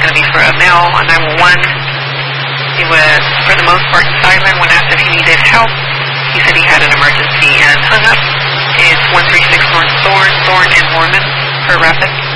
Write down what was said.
going to be for a male on 911. He was, for the most part, silent when asked if he needed help. He said he had an emergency and hung up. It's 136 North Thorn and Mormon for Rapid.